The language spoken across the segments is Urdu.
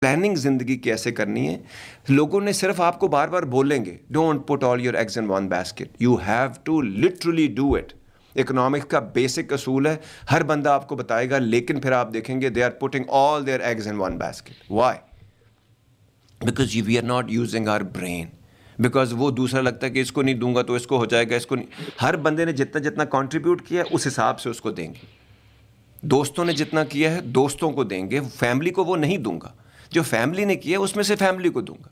پلاننگ زندگی کیسے کرنی ہے. لوگوں نے صرف آپ کو بار بار بولیں گے don't put all your eggs in one basket. You have to literally do it. Economics کا بیسک اصول ہے, ہر بندہ آپ کو بتائے گا, لیکن پھر آپ دیکھیں گے they are putting all their eggs in one basket. Y? Because we are not using our brain. Because وہ دوسرا لگتا ہے کہ اس کو نہیں دوں گا تو اس کو ہو جائے گا, اس کو نہیں. ہر بندے نے جتنا جتنا کنٹریبیوٹ کیا ہے اس حساب سے اس کو دیں گے. دوستوں نے جتنا کیا ہے دوستوں کو دیں گے, فیملی کو وہ نہیں دوں گا. جو فیملی نے کیا ہے اس میں سے فیملی کو دوں گا.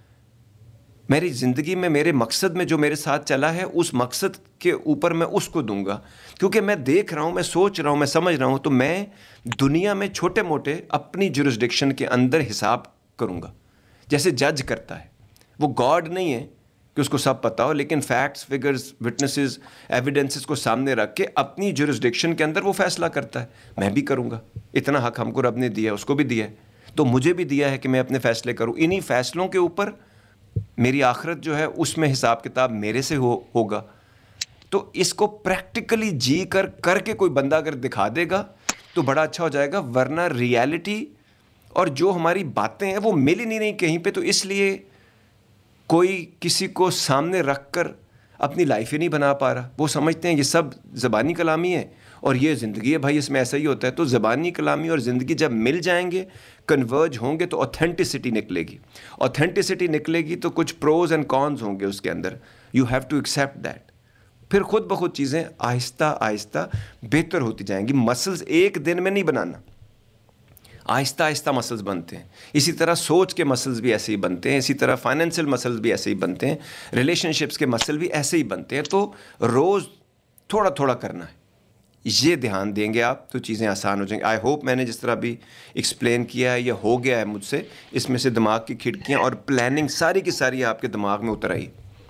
میری زندگی میں میرے مقصد میں جو میرے ساتھ چلا ہے اس مقصد کے اوپر میں اس کو دوں گا, کیونکہ میں دیکھ رہا ہوں, میں سوچ رہا ہوں, میں سمجھ رہا ہوں. تو میں دنیا میں چھوٹے موٹے اپنی جورسڈکشن کے اندر حساب کروں گا جیسے جج کرتا ہے. وہ گاڈ نہیں ہے کہ اس کو سب پتہ ہو, لیکن فیکٹس, فگرز, وٹنسز, ایویڈنسز کو سامنے رکھ کے اپنی جورسڈکشن کے اندر وہ فیصلہ کرتا ہے. میں بھی کروں گا. اتنا حق ہم کو رب نے دیا ہے, اس کو بھی دیا ہے, تو مجھے بھی دیا ہے کہ میں اپنے فیصلے کروں. انہی فیصلوں کے اوپر میری آخرت جو ہے اس میں حساب کتاب میرے سے ہوگا. تو اس کو پریکٹیکلی جی کر کے کوئی بندہ اگر دکھا دے گا تو بڑا اچھا ہو جائے گا. ورنہ ریالٹی اور جو ہماری باتیں ہیں وہ مل ہی نہیں کہیں پہ. تو اس لیے کوئی کسی کو سامنے رکھ کر اپنی لائف ہی نہیں بنا پا رہا. وہ سمجھتے ہیں یہ سب زبانی کلامی ہے اور یہ زندگی ہے بھائی, اس میں ایسا ہی ہوتا ہے. تو زبانی کلامی اور زندگی جب مل جائیں گے, کنورج ہوں گے, تو اوتھینٹسٹی نکلے گی. اوتھینٹسٹی نکلے گی تو کچھ پروز اینڈ کونز ہوں گے اس کے اندر. You have to accept that. پھر خود بخود چیزیں آہستہ آہستہ بہتر ہوتی جائیں گی. مسلز ایک دن میں نہیں بنانا, آہستہ آہستہ مسلز بنتے ہیں. اسی طرح سوچ کے مسلز بھی ایسے ہی بنتے ہیں, اسی طرح فائنینشیل مسلز بھی ایسے ہی بنتے ہیں, ریلیشن شپس کے مسل بھی ایسے ہی بنتے ہیں. تو روز تھوڑا تھوڑا کرنا ہے, یہ دھیان دیں گے آپ تو چیزیں آسان ہو جائیں گی. آئی ہوپ میں نے جس طرح بھی ایکسپلین کیا ہے یہ ہو گیا ہے مجھ سے. اس میں سے دماغ کی کھڑکیاں اور پلاننگ ساری کی ساری آپ کے دماغ میں اتر آئی.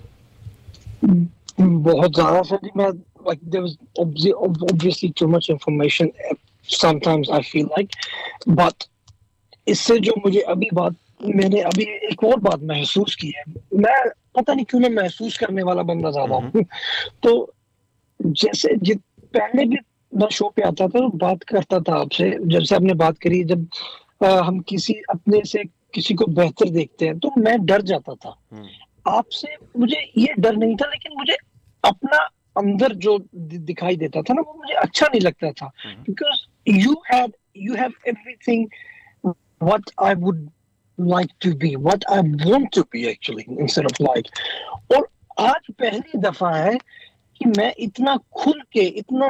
بہت زیادہ سر جی. میں like there was obviously too much information sometimes I feel like, but اس سے جو مجھے ابھی بات, میں نے ابھی ایک اور بات محسوس کی ہے. میں پتہ نہیں کیوں میں محسوس کرنے والا بندہ زیادہ ہوں. تو جیسے پہلے بھی میں شو پہ آتا تھا تو بات کرتا تھا آپ سے, جب سے آپ نے بات کری, جب ہم کسی اپنے سے کسی کو بہتر دیکھتے ہیں تو میں ڈر جاتا تھا. آپ سے مجھے یہ ڈر نہیں تھا, لیکن مجھے اپنا اندر جو دکھائی دیتا تھا نا وہ مجھے اچھا نہیں لگتا تھا. Because you have everything what I would like to be, what I want to be actually, instead of like. اور آج پہلی دفعہ ہے کہ میں اتنا کھل کے, اتنا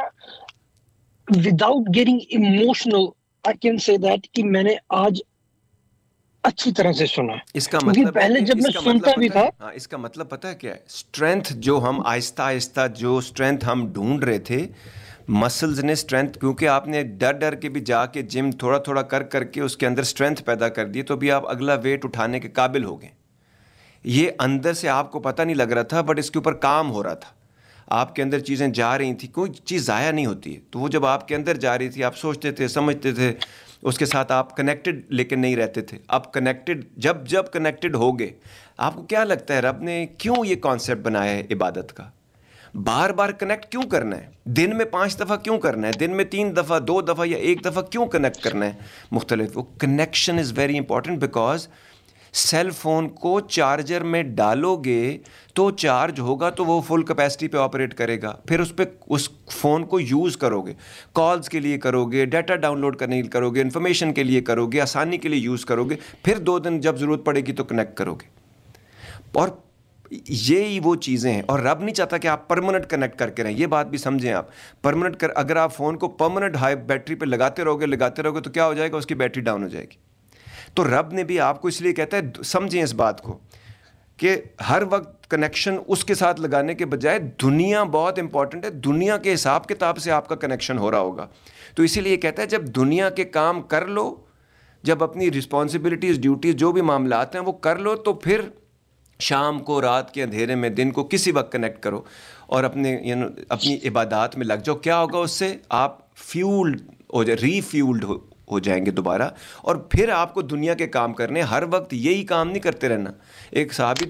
without getting emotional, I can say that, کہ میں نے آج اچھی طرح سے سنا. اس کا کیونکہ مطلب پہلے جب میں سنتا بھی تھا, ہاں, اس کا مطلب پتہ ہے کیا ہے؟ اسٹرینتھ جو ہم آہستہ آہستہ جو اسٹرینتھ ہم ڈھونڈ رہے تھے, مسلز نے اسٹرینتھ, کیونکہ آپ نے ڈر کے بھی جا کے جم تھوڑا تھوڑا کر کے اس کے اندر اسٹرینتھ پیدا کر دی, تو بھی آپ اگلا ویٹ اٹھانے کے قابل ہو گئے. یہ اندر سے آپ کو پتہ نہیں لگ رہا تھا, بٹ اس کے اوپر کام ہو رہا تھا. آپ کے اندر چیزیں جا رہی تھیں, کوئی چیز ضائع نہیں ہوتی ہے. تو وہ جب آپ کے اندر جا رہی تھی, آپ سوچتے تھے, سمجھتے تھے, اس کے ساتھ آپ کنیکٹڈ لیکن نہیں رہتے تھے. اب کنیکٹڈ, جب کنیکٹڈ ہو گئے, آپ کو کیا لگتا ہے رب نے کیوں یہ کانسیپٹ بنایا ہے عبادت کا؟ بار بار کنیکٹ کیوں کرنا ہے؟ دن میں 5 دفعہ کیوں کرنا ہے؟ دن میں 3 دفعہ, 2 دفعہ یا 1 دفعہ کیوں کنیکٹ کرنا ہے مختلف؟ وہ connection is very important. Because cell phone کو چارجر میں ڈالو گے تو چارج ہوگا تو وہ فل کیپیسٹی پہ آپریٹ کرے گا. پھر اس فون کو یوز کرو گے, کالز کے لیے کرو گے, ڈیٹا ڈاؤن لوڈ کرنے کے لیے کرو گے, انفارمیشن کے لیے کرو گے, آسانی کے لیے یوز کرو گے. پھر 2 دن جب ضرورت پڑے گی تو کنیکٹ کرو گے. اور یہی وہ چیزیں ہیں. اور رب نہیں چاہتا کہ آپ پرماننٹ کنیکٹ کر کے رہیں. یہ بات بھی سمجھیں آپ. پرماننٹ اگر آپ فون کو پرماننٹ ہائی بیٹری پہ لگاتے رہو گے تو کیا ہو جائے گا؟ اس کی بیٹری ڈاؤن ہو جائے گی. تو رب نے بھی آپ کو اس لیے کہتا ہے, سمجھیں اس بات کو, کہ ہر وقت کنیکشن اس کے ساتھ لگانے کے بجائے دنیا بہت امپورٹنٹ ہے, دنیا کے حساب کتاب سے آپ کا کنیکشن ہو رہا ہوگا. تو اسی لیے کہتا ہے جب دنیا کے کام کر لو, جب اپنی رسپانسبلٹیز, ڈیوٹیز, جو بھی معاملات ہیں وہ کر لو, تو پھر شام کو, رات کے اندھیرے میں, دن کو, کسی وقت کنیکٹ کرو اور اپنی عبادات میں لگ جاؤ. کیا ہوگا اس سے؟ آپ فیولڈ ہو جائے, ری فیولڈ ہو جائیں گے دوبارہ. اور پھر آپ کو دنیا کے کام کرنے, ہر وقت یہی کام نہیں کرتے رہنا. ایک صحابی